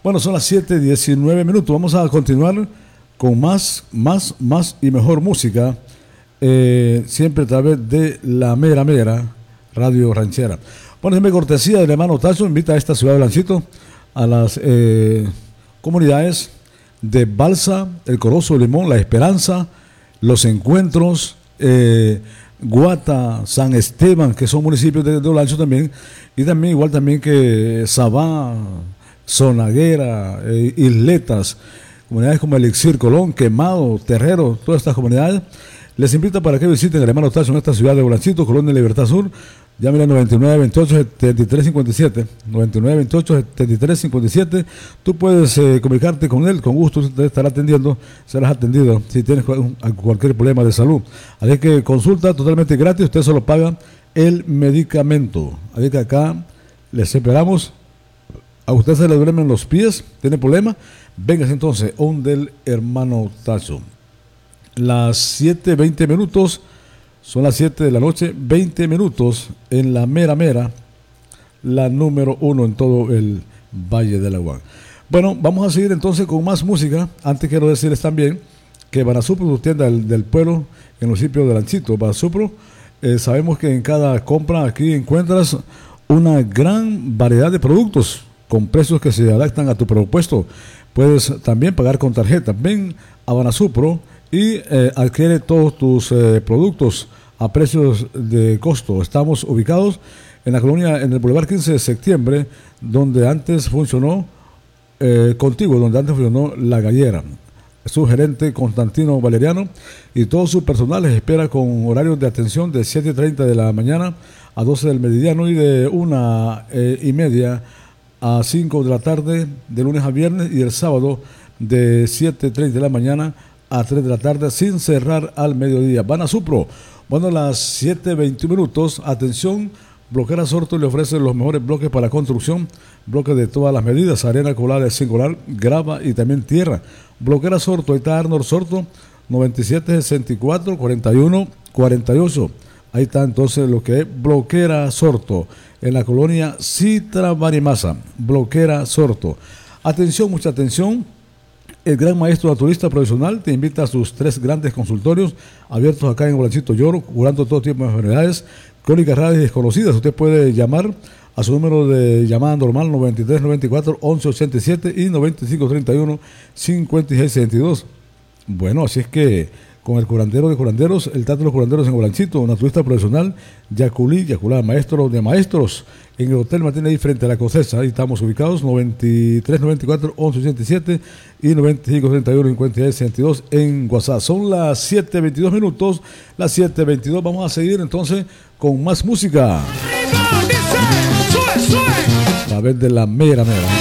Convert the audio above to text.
Bueno, son las 7:19. Vamos a continuar con más y mejor música, siempre a través de la mera Radio Ranchera. Bueno, siempre cortesía del hermano Tacho, invita a esta ciudad de Blancito a las comunidades de Balsa, El Corozo, Limón, La Esperanza, Los Encuentros, Guata, San Esteban, que son municipios de Olancho también, y también igual también que Sabá, Zonaguera, Isletas, comunidades como Elixir, Colón, Quemado, Terrero, todas estas comunidades. Les invito para que visiten el hermano Tacho en esta ciudad de Olanchito, Colonia Libertad Sur. Llamen al 9928-7357, 9928-7357. Tú puedes comunicarte con él, con gusto te estará atendiendo, serás atendido si tienes cualquier problema de salud. Así que consulta totalmente gratis, usted solo paga el medicamento. Así que acá les esperamos. A usted se le duermen los pies, tiene problema, véngase entonces del hermano Tacho. Las 7:20. Son las 7 de la noche, 20 minutos en la mera, la número 1 en todo el Valle del Aguán. Bueno, vamos a seguir entonces con más música. Antes quiero decirles también que Banasupro, tu tienda del pueblo, en el municipio de Lanchito, Banasupro, sabemos que en cada compra aquí encuentras una gran variedad de productos con precios que se adaptan a tu presupuesto. Puedes también pagar con tarjeta. Ven a Banasupro y adquiere todos tus productos a precios de costo. Estamos ubicados en la colonia, en el Boulevard 15 de septiembre, donde antes funcionó Contigo, donde antes funcionó La Gallera. Su gerente Constantino Valeriano y todo su personal les espera con horarios de atención de 7:30 de la mañana a 12 del mediodía y de 1:30 a 5 de la tarde, de lunes a viernes, y el sábado de 7:30 de la mañana a 3 de la tarde, sin cerrar al mediodía. Banasupro. Bueno, las 7:21. Atención, Bloquera Sorto le ofrece los mejores bloques para construcción, bloques de todas las medidas, arena colada, singular, grava y también tierra. Bloquera Sorto, ahí está Arnold Sorto, 9764-4148. Ahí está entonces lo que es Bloquera Sorto, en la colonia Citra Marimasa. Bloquera Sorto. Atención, mucha atención. El gran maestro naturista profesional te invita a sus 3 grandes consultorios abiertos acá en Olanchito Lloro, curando todo tipo de enfermedades crónicas raras y desconocidas. Usted puede llamar a su número de llamada normal 9394-1187 y 9531-5662. Bueno, así es que con el curandero de curanderos, el Teatro de los Curanderos en Olanchito, naturista profesional, Yaculá, maestro de maestros, en el Hotel Martínez ahí frente a la Cosesa. Ahí estamos ubicados, 9394-1187 y 9531-5662 en WhatsApp. Son las 7:22, las 7:22. Vamos a seguir entonces con más música a través de la mera.